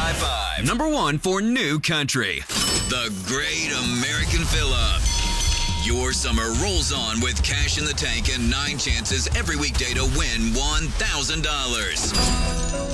High Five. Number 1 for New Country. The Great American Fill-Up. Your summer rolls on with cash in the tank and 9 chances every weekday to win $1,000.